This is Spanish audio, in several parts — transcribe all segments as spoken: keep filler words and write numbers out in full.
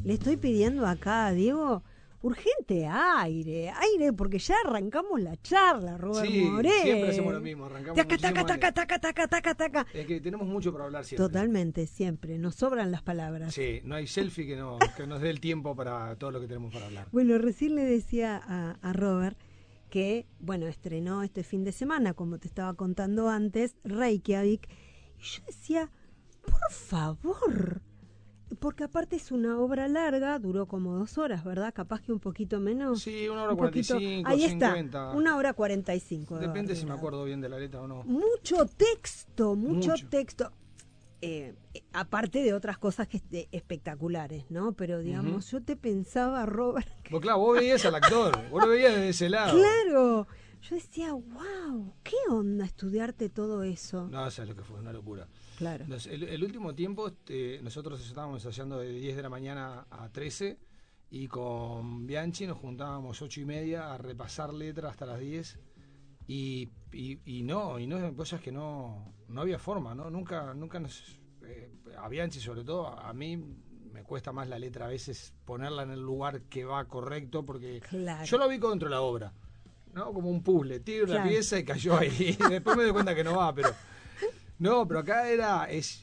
le estoy pidiendo acá a Diego urgente aire, aire, porque ya arrancamos la charla, Robert Sí, Moré. siempre hacemos lo mismo, arrancamos taca, taca, muchísimo taca, aire. taca, taca, taca, taca. Es que tenemos mucho para hablar siempre. Totalmente, siempre, nos sobran las palabras. Sí, no hay selfie que, no, que nos dé el tiempo para todo lo que tenemos para hablar. Bueno, recién le decía a, a Robert que, bueno, estrenó este fin de semana, como te estaba contando antes, Reykjavik, y yo decía, por favor, porque aparte es una obra larga, duró como dos horas, ¿verdad? Capaz que un poquito menos. Sí, una hora un cuarenta y poquito. cinco, Ahí cincuenta. está, una hora cuarenta y cinco. Depende si me acuerdo bien de la letra o no. Mucho texto, mucho, Mucho. texto. Eh, eh, aparte de otras cosas que este, espectaculares, ¿no? Pero digamos, Uh-huh. yo te pensaba, Robert. Vos, claro, vos veías al actor, vos lo veías desde ese lado. Claro, yo decía, wow, ¿qué onda estudiarte todo eso? No, sabes lo que fue, una locura. Claro. Nos- el, el último tiempo, este, nosotros estábamos ensayando de diez de la mañana a trece y con Bianchi nos juntábamos ocho y media a repasar letras hasta las diez y, y, y no, y no, cosas que no, no había forma, ¿no? Nunca, nunca nos, eh, a Bianchi sobre todo, a mí me cuesta más la letra a veces ponerla en el lugar que va correcto porque Claro. yo lo vi dentro de la obra, ¿no? Como un puzzle, tiro Claro. la pieza y cayó ahí. Y después me doy cuenta que no va, pero no, pero acá era, es,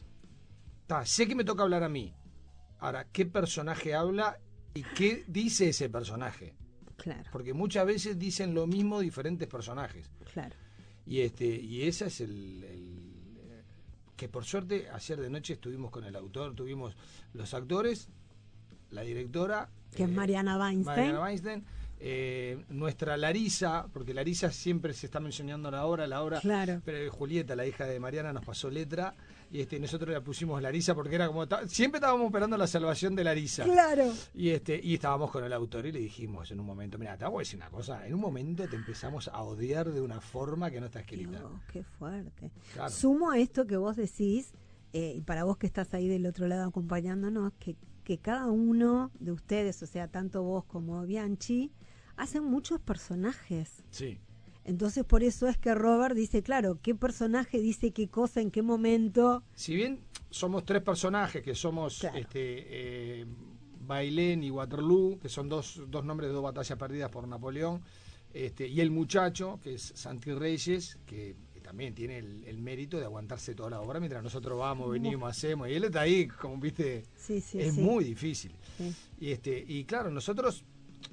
ta, sé que me toca hablar a mí. Ahora, ¿qué personaje habla y qué dice ese personaje? Claro, Porque muchas veces dicen lo mismo diferentes personajes. claro. Y este y ese es el, el- eh, que por suerte ayer de noche estuvimos con el autor, tuvimos los actores, la directora, Que es Mariana Weinstein. Mariana Weinstein, eh, nuestra Larisa, porque Larisa siempre se está mencionando la obra, la obra, Claro. pero Julieta, la hija de Mariana, nos pasó letra y este nosotros le pusimos Larisa porque era como ta- siempre estábamos esperando la salvación de Larisa. Claro. Y este y estábamos con el autor y le dijimos en un momento, mira, te voy a decir una cosa, en un momento te empezamos a odiar de una forma que no está escrita. Dios, qué fuerte. Claro. Sumo a esto que vos decís, eh, y para vos que estás ahí del otro lado acompañándonos, que, que cada uno de ustedes, o sea, tanto vos como Bianchi, hacen muchos personajes. Sí. Entonces por eso es que Robert dice, claro, qué personaje dice qué cosa, en qué momento. Si bien somos tres personajes, que somos Claro. este eh, Bailén y Waterloo, que son dos, dos nombres de dos batallas perdidas por Napoleón, este, y el muchacho, que es Santi Reyes, que, que también tiene el, el mérito de aguantarse toda la obra mientras nosotros vamos, venimos, hacemos, y él está ahí, como viste, Sí, sí, es sí. muy difícil. Sí. Y este, y claro, nosotros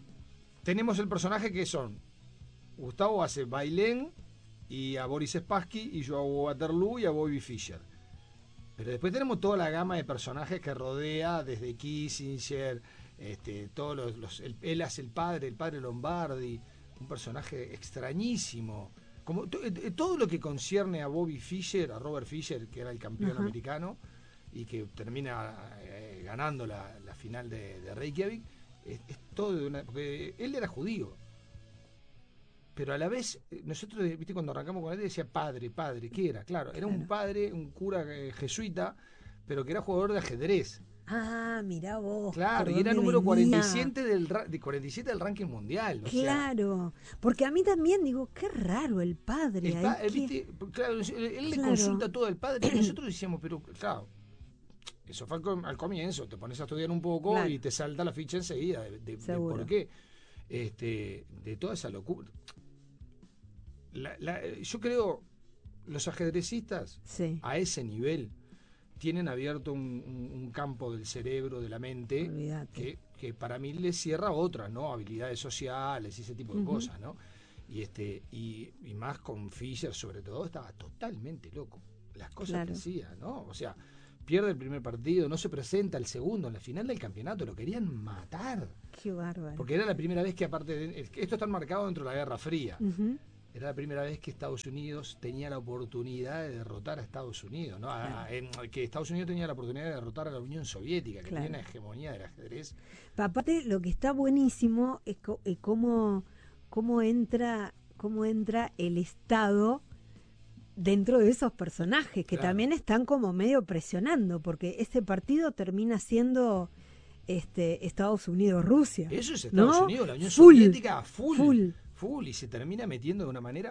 tenemos el personaje que son Gustavo hace Bailén y a Boris Spassky, y yo hago Waterloo y a Bobby Fischer. Pero después tenemos toda la gama de personajes que rodea, desde Kissinger, este, todos los, los el, él hace el padre, el padre Lombardi, un personaje extrañísimo. Como to- eh, todo lo que concierne a Bobby Fischer, a Robert Fischer, que era el campeón Ajá. americano y que termina eh, ganando la, la final de, de Reykjavik, es, es todo de una, porque él era judío. Pero a la vez, eh, nosotros, viste, cuando arrancamos con él decía padre, padre, ¿qué era? Claro, era un Claro. padre, un cura eh, jesuita, pero que era jugador de ajedrez. Ah, mirá vos. Claro, por y era dónde número venía. cuarenta y siete del, ra- de cuarenta y siete del ranking mundial. O sea, Claro, porque a mí también digo, qué raro el padre. el pa- ahí, eh, ¿qué? viste, claro, él, él le Claro. consulta todo al padre y nosotros decíamos, pero claro, eso fue al, com- al comienzo, te pones a estudiar un poco Claro. y te salta la ficha enseguida de, de- de Seguro. por qué, este, de toda esa locura. La- la- yo creo, los ajedrecistas Sí, a ese nivel tienen abierto un, un- un campo del cerebro, de la mente, olvídate. que, que para mí les cierra otras, ¿no? Habilidades sociales y ese tipo de Ujú. cosas, ¿no? Y este y, y más con Fischer, sobre todo, estaba totalmente loco. Las cosas Claro. que hacía, ¿no? O sea, pierde el primer partido, no se presenta el segundo, en la final del campeonato, lo querían matar. Qué bárbaro. Porque era la primera vez que, aparte de... Esto está enmarcado dentro de la Guerra Fría. Ujú. Era la primera vez que Estados Unidos tenía la oportunidad de derrotar a Estados Unidos, ¿no? A- Claro. a- en- que Estados Unidos tenía la oportunidad de derrotar a la Unión Soviética, que Claro. tenía una hegemonía del ajedrez. Pa- Aparte, lo que está buenísimo es, co- es cómo, cómo entra, cómo entra el Estado dentro de esos personajes que Claro. también están como medio presionando, porque ese partido termina siendo este Estados Unidos-Rusia. Eso es Estados ¿no? Unidos, la Unión Full, Soviética, full, full. full, y se termina metiendo de una manera.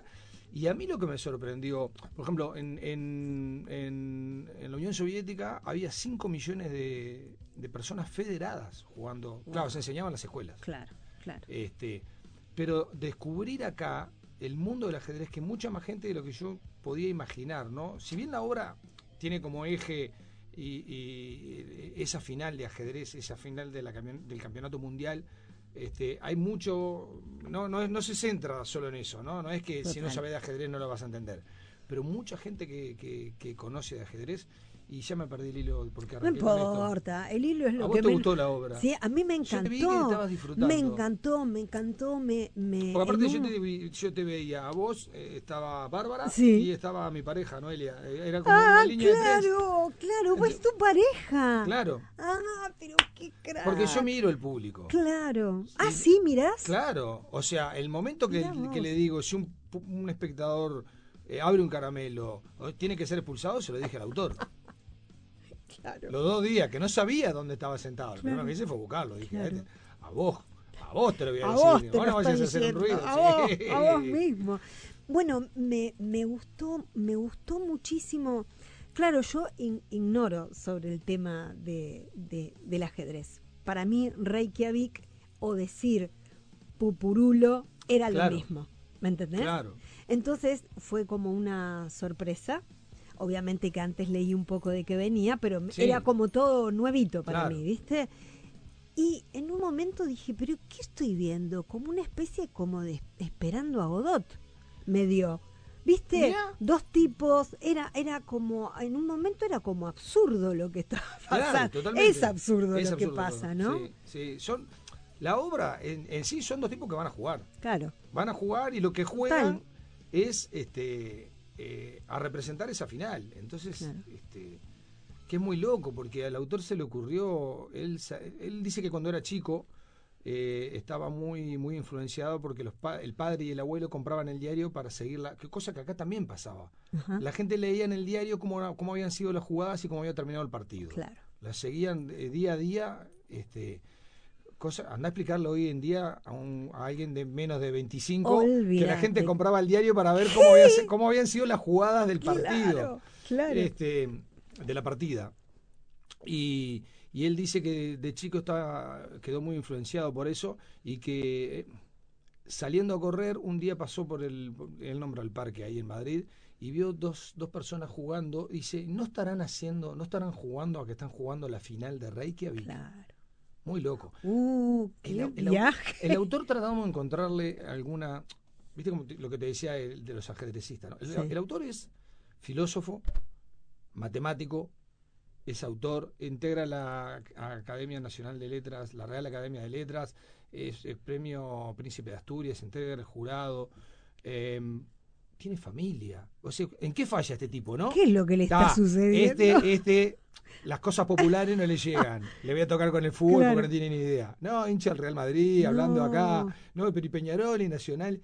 Y a mí lo que me sorprendió, por ejemplo, en, en, en, en la Unión Soviética había cinco millones de, de personas federadas jugando. Wow. Claro, se enseñaban en las escuelas. Claro, claro. Este, pero descubrir acá el mundo del ajedrez, que mucha más gente de lo que yo podía imaginar, ¿no? Si bien la obra tiene como eje y, y esa final de ajedrez, esa final de la, del campeonato mundial, este, hay mucho, no, no, no se centra solo en eso, ¿no? No es que Total. Si no sabes de ajedrez no lo vas a entender, pero mucha gente que, que, que conoce de ajedrez. Y ya me perdí el hilo porque no importa, el hilo es lo ¿A vos que te me gustó la obra? Sí, a mí me encantó. Yo te vi que estabas disfrutando. Me encantó, me encantó, me me Porque aparte un... yo, te, yo te veía a vos, eh, estaba Bárbara sí. y estaba mi pareja, Noelia. Era como ah, una línea claro, de tres. Claro, pues es tu pareja. Claro. Ah, pero qué crack. Porque yo miro el público. Claro. Ah, y, sí, mirás. Claro, o sea, el momento que, que le digo, si un, un espectador eh, abre un caramelo, tiene que ser expulsado, se lo dije al autor. Claro. Los dos días, que no sabía dónde estaba sentado. Lo claro. primero que hice fue buscarlo. Dije, claro. a vos, a vos te lo voy a, a decir. Vos te Ahora lo vayas a hacer diciendo. un ruido. A, sí. vos, a vos mismo. Bueno, me, me gustó, me gustó muchísimo. Claro, yo in, ignoro sobre el tema de, de, del ajedrez. Para mí, Reykjavik o decir Pupurulo era claro. lo mismo. ¿Me entendés? Claro. Entonces fue como una sorpresa. Obviamente que antes leí un poco de qué venía, pero sí. era como todo nuevito para claro. mí, ¿viste? Y en un momento dije, ¿pero qué estoy viendo? Como una especie como de Esperando a Godot, me dio. ¿Viste? Mirá. Dos tipos, era era como, en un momento era como absurdo lo que estaba pasando. Claro, es absurdo es lo absurdo, que pasa, ¿no? Sí, sí. Son, la obra en, en sí son dos tipos que van a jugar. Claro. Van a jugar y lo que juegan Tal. es este... Eh, a representar esa final. Entonces, claro. este, que es muy loco, porque al autor se le ocurrió, él, él dice que cuando era chico eh, estaba muy muy influenciado porque los pa el padre y el abuelo compraban el diario para seguirla, que cosa que acá también pasaba. Uh-huh. La gente leía en el diario cómo, cómo habían sido las jugadas y cómo había terminado el partido. Claro. Las seguían eh, día a día, este cosa, anda a explicarlo hoy en día a, un, a alguien de menos de veinticinco, Olvídate. Que la gente compraba el diario para ver cómo, había, cómo habían sido las jugadas del partido, claro, claro. Este, de la partida. Y, y él dice que de chico estaba, quedó muy influenciado por eso y que eh, saliendo a correr un día pasó por el, él nombra el parque ahí en Madrid y vio dos, dos personas jugando. Dice, ¿no estarán haciendo, no estarán jugando a que están jugando la final de Reykjavik? Claro. Muy loco. Uh, qué el, el, viaje. El, el autor tratamos de encontrarle alguna... ¿Viste como te, lo que te decía el, de los ajedrecistas? ¿No? El, sí. el autor es filósofo, matemático, es autor, integra la Academia Nacional de Letras, la Real Academia de Letras, es, es premio Príncipe de Asturias, integra el jurado, eh, tiene familia. O sea, ¿en qué falla este tipo, no? ¿Qué es lo que le está ah, sucediendo? Este, este... Las cosas populares no le llegan. Le voy a tocar con el fútbol claro. porque no tiene ni idea. No, hincha el Real Madrid, no. hablando acá. No, pero y Peñarol y Nacional.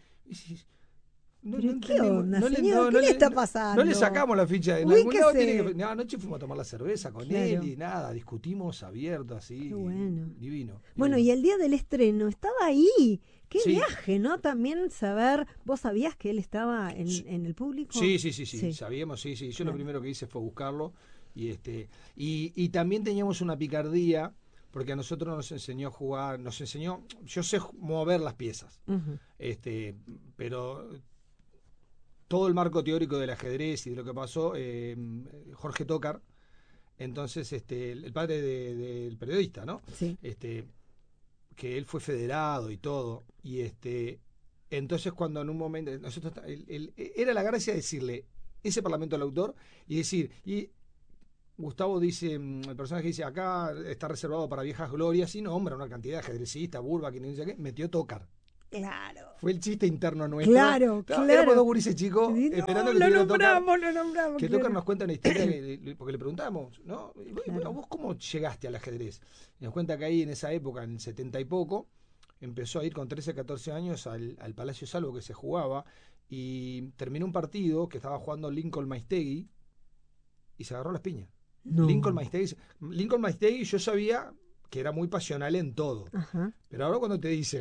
No, ¿Pero no qué onda, no, señor? No, ¿Qué no, le está pasando? No le sacamos la ficha. En algún lado tiene que, no, anoche fuimos a tomar la cerveza con claro. él y nada, discutimos abierto así. Qué bueno. Divino. Bueno, divino. Y el día del estreno estaba ahí. Qué sí. viaje, ¿no? También saber, ¿vos sabías que él estaba en, sí. en el público? Sí, sí, sí, sí, sí. Sabíamos, sí, sí. Yo claro. lo primero que hice fue buscarlo. Y este y, y también teníamos una picardía porque a nosotros nos enseñó a jugar, nos enseñó, yo sé mover las piezas, uh-huh. este pero todo el marco teórico del ajedrez y de lo que pasó, eh, Jorge Tócar, entonces este el padre del de, de periodista, ¿no? Sí. Este que él fue federado y todo, y este entonces cuando en un momento nosotros el, el, era la gracia de decirle ese parlamento al autor y decir y Gustavo dice, el personaje dice, acá está reservado para viejas glorias, y nombra una cantidad de ajedrecistas, Burba, que no sé qué, metió Tócar. Claro. Fue el chiste interno nuestro. Claro, claro. Éramos dos gurises chicos, no, esperando que lo tuviera nombramos, Tócar. lo nombramos. Que claro. Tócar nos cuenta una historia, que, porque le preguntamos, ¿no? Y, claro. Bueno, ¿vos cómo llegaste al ajedrez? Y nos cuenta que ahí en esa época, en el setenta y poco, empezó a ir con trece, catorce años al, al Palacio Salvo que se jugaba, y terminó un partido que estaba jugando Lincoln Maistegui, y se agarró las piñas. No. Lincoln Maistegui, Lincoln Maistegui yo sabía que era muy pasional en todo. Ajá. Pero ahora cuando te dicen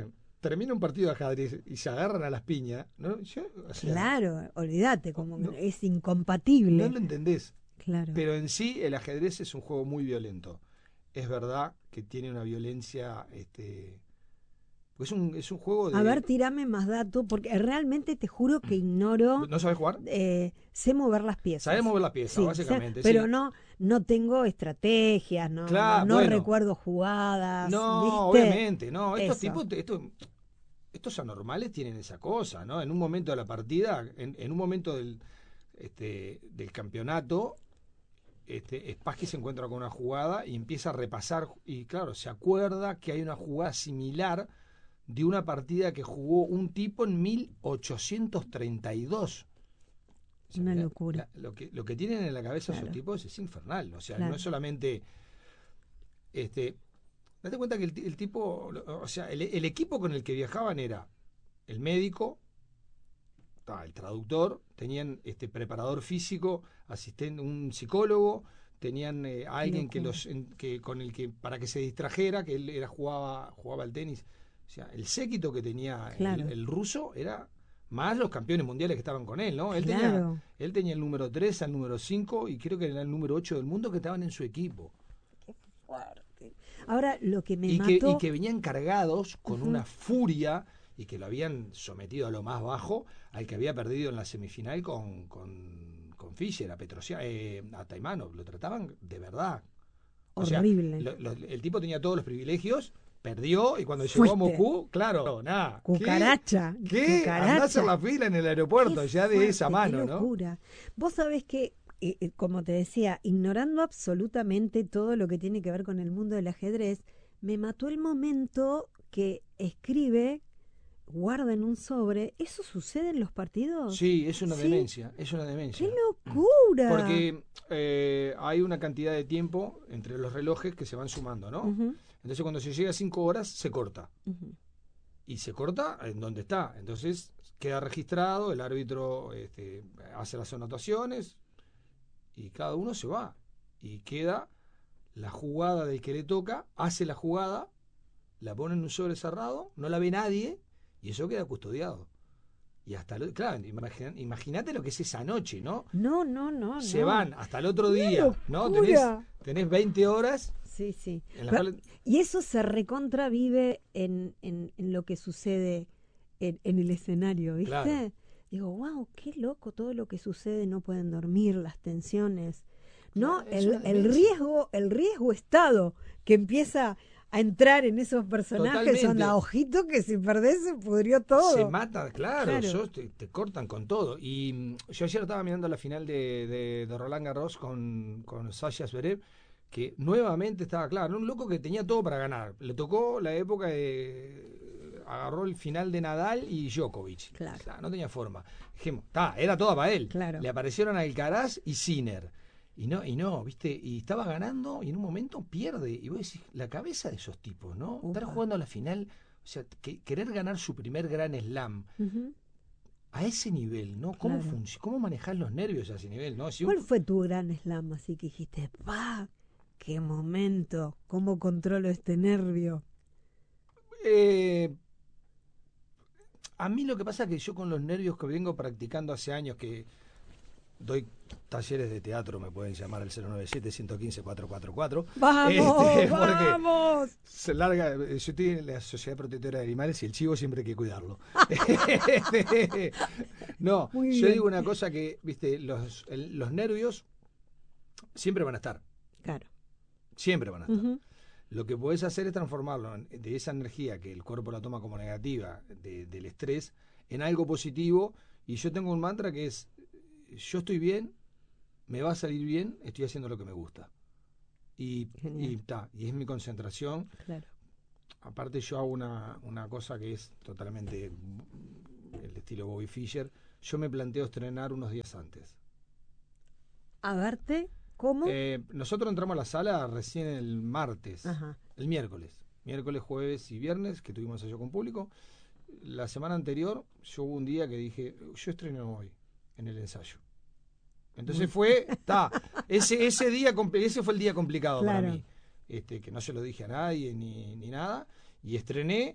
termina un partido de ajedrez y se agarran a las piñas, ¿no? Yo, o sea, claro, olvídate, como no, que es incompatible. No lo entendés. Claro. Pero en sí el ajedrez es un juego muy violento. Es verdad que tiene una violencia, este, es un, es un juego de... A ver, tirame más datos, porque realmente te juro que ignoro. ¿No sabes jugar? Eh, sé mover las piezas. Sabes mover las piezas, sí, básicamente. Sé, pero sí. no, no tengo estrategias, no, Claro, no bueno. recuerdo jugadas. No, ¿viste? obviamente, no. Estos Eso. tipos, estos, estos anormales tienen esa cosa, ¿no? En un momento de la partida, en, en un momento del, este, del campeonato, este, Spassky se encuentra con una jugada y empieza a repasar, y claro, se acuerda que hay una jugada similar de una partida que jugó un tipo en mil ochocientos treinta y dos. O sea, Una la, locura. La, lo, que, lo que tienen en la cabeza Claro. esos tipos es infernal. O sea, Claro. no es solamente... este Date cuenta que el, el tipo, o sea, el, el equipo con el que viajaban era el médico, el traductor, tenían este preparador físico, asistente, un psicólogo, tenían eh, a alguien que los en, que con el que para que se distrajera, que él era jugaba jugaba al tenis. O sea, el séquito que tenía claro. el, el ruso era más los campeones mundiales que estaban con él, ¿no? Él claro. tenía él tenía el número tres, al número cinco y creo que era el número ocho del mundo que estaban en su equipo. Qué fuerte. Ahora, lo que me y mató... Que, y que venían cargados con uh-huh. una furia y que lo habían sometido a lo más bajo al que había perdido en la semifinal con, con, con Fischer, a Petrosyan, eh, a Taimanov. Lo trataban de verdad. O horrible. Sea, lo, lo, el tipo tenía todos los privilegios, perdió y cuando Fuiste. llegó a Moscú, claro, nada. Cucaracha. ¿Qué? ¿Qué? Cucaracha. Andá a hacer la fila en el aeropuerto, qué ya fuerte, de esa mano, qué locura. ¿no? Vos sabés que, eh, como te decía, ignorando absolutamente todo lo que tiene que ver con el mundo del ajedrez, me mató el momento que escribe, guarda en un sobre. ¿Eso sucede en los partidos? Sí, es una ¿Sí? demencia, es una demencia. ¡Qué locura! Porque eh, hay una cantidad de tiempo entre los relojes que se van sumando, ¿no? Uh-huh. Entonces cuando se llega a cinco horas, se corta. Uh-huh. Y se corta en donde está. Entonces queda registrado, el árbitro este, hace las anotaciones y cada uno se va. Y queda la jugada del que le toca, hace la jugada, la pone en un sobre cerrado, no la ve nadie y eso queda custodiado. Y hasta, lo, claro, imagínate imagínate lo que es esa noche, ¿no? No, no, no. Se no. van hasta el otro día, ¿no? Tenés, tenés veinte horas. Sí, sí. En la Pero, cual... Y eso se recontravive en, en, en lo que sucede en, en el escenario, ¿viste? Claro. Digo, wow, qué loco todo lo que sucede, no pueden dormir, las tensiones. No, claro, el, el riesgo, el riesgo estado que empieza a entrar en esos personajes, son a ojito que si perdés se pudrió todo. Se mata, claro, claro. Yo, te, te cortan con todo. Y yo ayer estaba mirando la final de, de, de Roland Garros con, con Sasha Zverev, que nuevamente estaba claro, un loco que tenía todo para ganar. Le tocó la época de... agarró el final de Nadal y Djokovic. Claro. O sea, no tenía forma. Dijimos, está, era toda para él. Claro. Le aparecieron Alcaraz y Sinner. Y no, y no, viste, y estaba ganando y en un momento pierde. Y vos decís, la cabeza de esos tipos, ¿no? Upa. Estar jugando a la final, o sea, que, querer ganar su primer gran slam uh-huh. a ese nivel, ¿no? ¿Cómo claro. funciona? ¿Cómo manejar los nervios a ese nivel, no? Si ¿Cuál un... fue tu gran slam? Así que dijiste, ¡pa! ¡Qué momento! ¿Cómo controlo este nervio? Eh, a mí lo que pasa es que yo con los nervios que vengo practicando hace años, que doy talleres de teatro, me pueden llamar al cero nueve siete, uno uno cinco, cuatro cuatro cuatro. ¡Vamos! Este, ¡Vamos! Se larga, yo estoy en la Sociedad Protectora de Animales y el chivo siempre hay que cuidarlo. este, no, Muy yo bien. digo una cosa que, viste, los, el, los nervios siempre van a estar. Claro. Siempre van a estar. Uh-huh. Lo que podés hacer es transformarlo en, de esa energía que el cuerpo la toma como negativa, de, del estrés, en algo positivo. Y yo tengo un mantra que es, yo estoy bien, me va a salir bien, estoy haciendo lo que me gusta. Y, y, ta, y es mi concentración. Claro. Aparte yo hago una, una cosa que es totalmente el estilo Bobby Fischer. Yo me planteo estrenar unos días antes. ¿A verte? ¿Cómo? Eh, nosotros entramos a la sala recién el martes, Ajá. el miércoles. Miércoles, jueves y viernes, que tuvimos ensayo con público. La semana anterior, yo hubo un día que dije, yo estreno hoy, en el ensayo. Entonces fue, está, ese, ese día, ese fue el día complicado claro. para mí. Este, que no se lo dije a nadie ni, ni nada. Y estrené,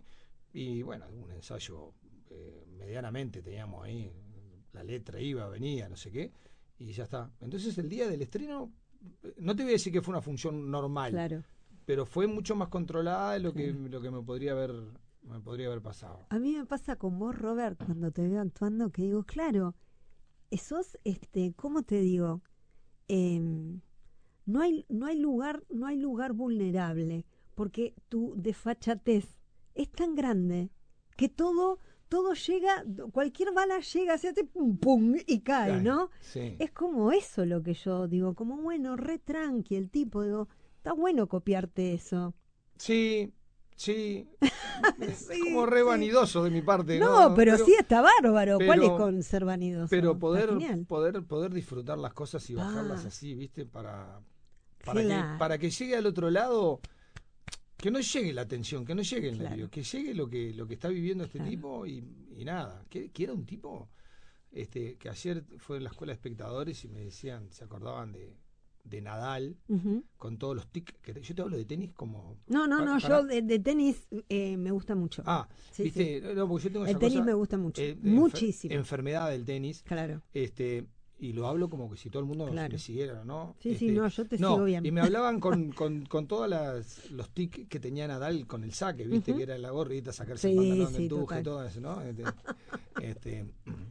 y bueno, un ensayo eh, medianamente teníamos ahí, la letra iba, venía, no sé qué, y ya está. Entonces el día del estreno, no te voy a decir que fue una función normal, Claro. pero fue mucho más controlada de lo que, Claro. lo que me podría haber, me podría haber pasado. A mí me pasa con vos, Robert, cuando te veo actuando, que digo, claro, sos, este, ¿cómo te digo? Em, no hay, no hay lugar, no hay lugar vulnerable, porque tu desfachatez es tan grande que todo, todo llega, cualquier bala llega, se hace pum pum y cae, Cae, ¿no? sí. Es como eso lo que yo digo, como bueno, re tranqui el tipo, digo, está bueno copiarte eso. Sí, sí. Es Sí, como re sí. vanidoso de mi parte. No, No, pero, sí está bárbaro. ¿Cuál es pero- con ser vanidoso? Pero Está poder, genial. poder, poder disfrutar las cosas y bajarlas Ah. así, ¿viste? Para, para, Claro. que, para que llegue al otro lado, que no llegue la tensión, que no llegue el Claro. nervio, que llegue lo que, lo que está viviendo este Claro. tipo y, y nada. Que, que era un tipo este, que ayer fue en la escuela de espectadores y me decían, se acordaban de, de Nadal, Ujú. con todos los tics. Que te- yo te hablo de tenis como... No, no, pa- no, para- yo de, de tenis eh, me gusta mucho. Ah, Sí, viste, no, porque yo tengo El esa tenis cosa, me gusta mucho, eh, de enfer- muchísimo. enfermedad del tenis. Claro. Este, y lo hablo como que si todo el mundo Claro. me siguiera, ¿no? Sí, Este, sí, no, yo te no, sigo bien. y me hablaban con, con, con todos los tics que tenía Nadal con el saque, ¿viste? Ujú. Que era la gorrita, sacarse Sí, el pantalón sí, del tuje, total. todo eso, ¿no? Este, este,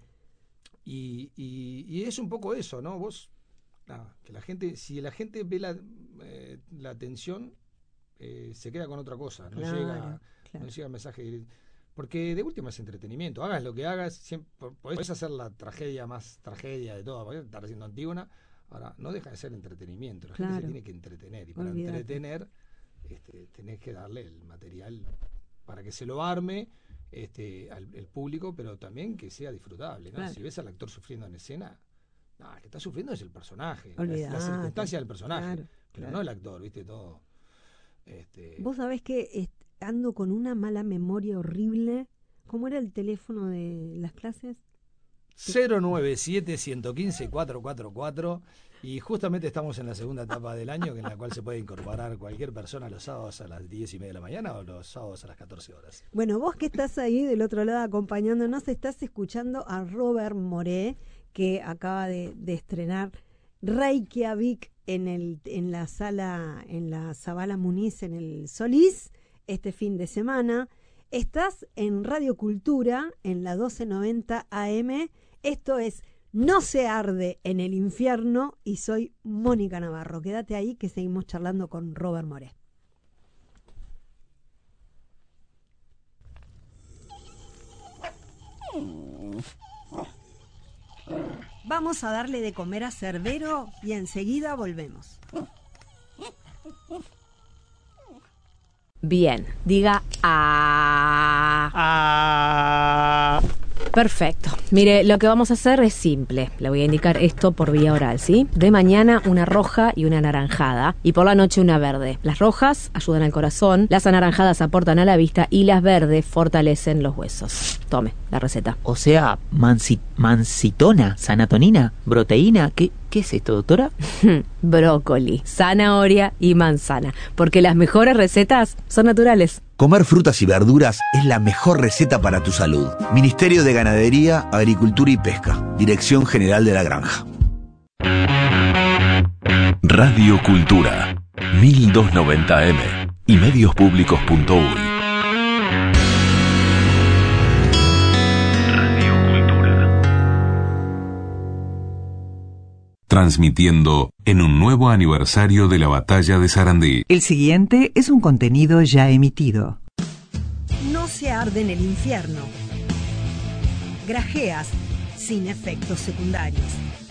y, y, y es un poco eso, ¿no? Vos, nada, que la gente, si la gente ve la, eh, la atención, eh, se queda con otra cosa, no Claro, llega, claro. no llega el mensaje directo. Porque de última es entretenimiento. Hagas lo que hagas, siempre podés hacer la tragedia más tragedia de todo, podés estar haciendo Antígona. Ahora, no deja de ser entretenimiento. La gente Claro. se tiene que entretener. Y para Olvídate. entretener, este, tenés que darle el material para que se lo arme este, al el público, pero también que sea disfrutable, ¿no? Claro. Si ves al actor sufriendo en escena, no, el que está sufriendo es el personaje, la, Olvídate. la circunstancia del personaje, Claro, pero claro. no el actor, ¿viste? Todo. Este, Vos sabés que est- ando con una mala memoria horrible. ¿Cómo era el teléfono de las clases? cero nueve siete, uno uno cinco, cuatro cuatro cuatro y justamente estamos en la segunda etapa del año en la cual se puede incorporar cualquier persona los sábados a las diez y media de la mañana o los sábados a las catorce horas. Bueno, vos que estás ahí del otro lado acompañándonos, estás escuchando a Robert Moré, que acaba de, de estrenar Reykjavik en el en la sala, en la Zabala Muniz, en el Solís, este fin de semana. Estás en Radio Cultura, en la doce noventa A M. Esto es No se arde en el infierno y soy Mónica Navarro. Quédate ahí que seguimos charlando con Robert Moré. Vamos a darle de comer a Cerbero y enseguida volvemos. Bien, diga ah. Ah. Perfecto. Mire, lo que vamos a hacer es simple. Le voy a indicar esto por vía oral, ¿sí? De mañana una roja y una anaranjada y por la noche una verde. Las rojas ayudan al corazón, las anaranjadas aportan a la vista y las verdes fortalecen los huesos. Tome la receta. O sea, mansi- mancitona, sanatonina, proteína. ¿Qué, ¿Qué es esto, doctora? Brócoli, zanahoria y manzana, porque las mejores recetas son naturales. Comer frutas y verduras es la mejor receta para tu salud. Ministerio de Ganadería, Agricultura y Pesca. Dirección General de la Granja. Radio Cultura, mil doscientos noventa eme y medios públicos punto uy. Radio Cultura. Transmitiendo en un nuevo aniversario de la batalla de Sarandí. El siguiente es un contenido ya emitido. No se arde en el infierno. Grajeas sin efectos secundarios.